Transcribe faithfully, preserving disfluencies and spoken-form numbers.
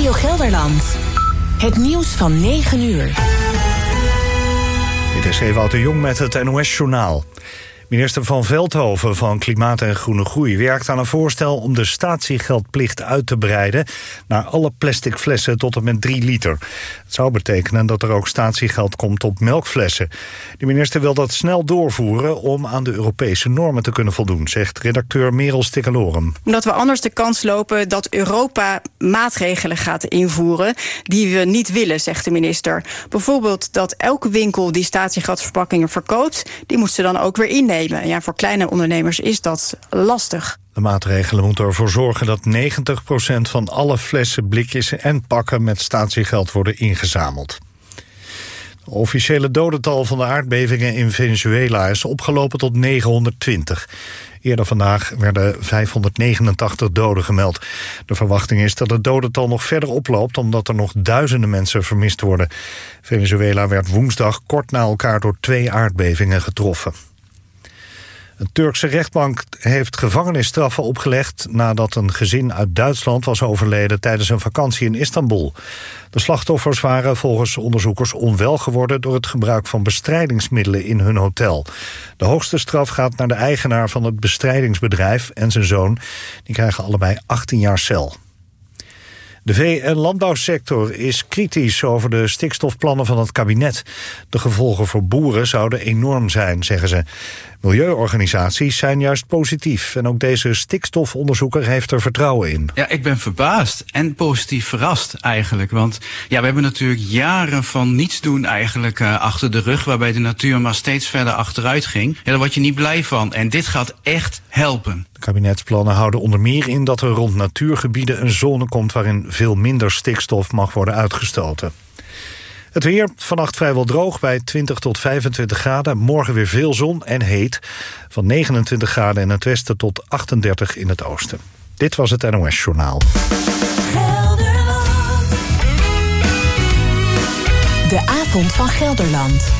Radio Gelderland. Het nieuws van negen uur. Dit is Ewout de Jong met het N O S-journaal. Minister Van Veldhoven van Klimaat en Groene Groei werkt aan een voorstel om de statiegeldplicht uit te breiden naar alle plastic flessen tot en met drie liter. Het zou betekenen dat er ook statiegeld komt op melkflessen. De minister wil dat snel doorvoeren om aan de Europese normen te kunnen voldoen, zegt redacteur Merel Stikkelorum. Omdat we anders de kans lopen dat Europa maatregelen gaat invoeren die we niet willen, zegt de minister. Bijvoorbeeld dat elke winkel die statiegeldverpakkingen verkoopt, die moet ze dan ook weer innemen. Ja, voor kleine ondernemers is dat lastig. De maatregelen moeten ervoor zorgen dat negentig procent van alle flessen, blikjes en pakken met statiegeld worden ingezameld. Het officiële dodental van de aardbevingen in Venezuela is opgelopen tot negenhonderdtwintig. Eerder vandaag werden vijfhonderdnegenentachtig doden gemeld. De verwachting is dat het dodental nog verder oploopt omdat er nog duizenden mensen vermist worden. Venezuela werd woensdag kort na elkaar door twee aardbevingen getroffen. Een Turkse rechtbank heeft gevangenisstraffen opgelegd nadat een gezin uit Duitsland was overleden tijdens een vakantie in Istanbul. De slachtoffers waren volgens onderzoekers onwel geworden door het gebruik van bestrijdingsmiddelen in hun hotel. De hoogste straf gaat naar de eigenaar van het bestrijdingsbedrijf en zijn zoon. Die krijgen allebei achttien jaar cel. De vee- en landbouwsector is kritisch over de stikstofplannen van het kabinet. De gevolgen voor boeren zouden enorm zijn, zeggen ze. Milieuorganisaties zijn juist positief. En ook deze stikstofonderzoeker heeft er vertrouwen in. Ja, ik ben verbaasd en positief verrast eigenlijk. Want ja, we hebben natuurlijk jaren van niets doen eigenlijk uh, achter de rug, waarbij de natuur maar steeds verder achteruit ging. Ja, daar word je niet blij van. En dit gaat echt helpen. De kabinetsplannen houden onder meer in dat er rond natuurgebieden een zone komt waarin veel minder stikstof mag worden uitgestoten. Het weer, vannacht vrijwel droog bij twintig tot vijfentwintig graden. Morgen weer veel zon en heet. Van negenentwintig graden in het westen tot achtendertig in het oosten. Dit was het N O S-journaal. De avond van Gelderland.